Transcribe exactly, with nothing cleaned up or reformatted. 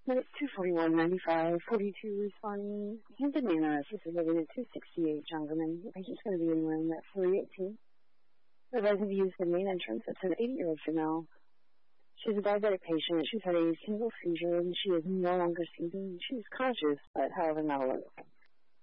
Minute two forty-one ninety-five, forty-two responding. Hampton Manor, assisted living at two sixty-eight Jungerman. The patient's going to be in room at three eighteen. Advising to use the main entrance. It's an eighty-year-old female. She's a diabetic patient. She's had a single seizure and she is no longer seizing. She's conscious, but however not alert.